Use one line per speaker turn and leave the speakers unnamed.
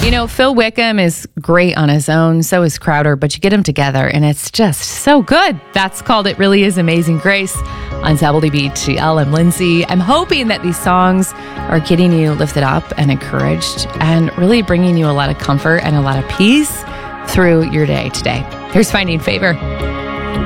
Phil Wickham is great on his own. So is Crowder, but you get them together and it's just so good. That's called It Really Is Amazing Grace on Sapple Beach. I'm Lindsay. I'm hoping that these songs are getting you lifted up and encouraged and really bringing you a lot of comfort and a lot of peace through your day today. Here's Finding Favor.